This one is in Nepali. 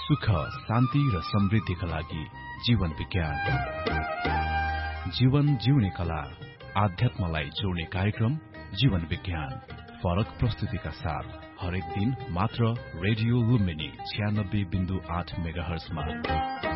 सुख, शान्ति र समृद्धिका लागि जीवन विज्ञान। जीवन जिउने कला, आध्यात्मलाई जोड्ने कार्यक्रम जीवन विज्ञान। फरक प्रस्तुतिका साथ हरेक दिन मात्र रेडियो लुम्बिनी 96.8 मेगाहर्जमा।